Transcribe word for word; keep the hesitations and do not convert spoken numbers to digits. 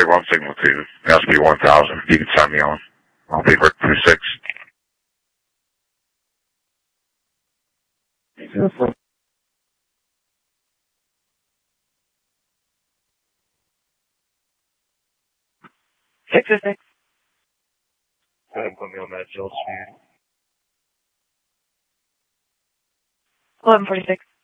grade one signal to S P one thousand. If you can send me on. I'll be Rick two six. Six six six. Go ahead and put me on that Jill speed. Eleven forty six.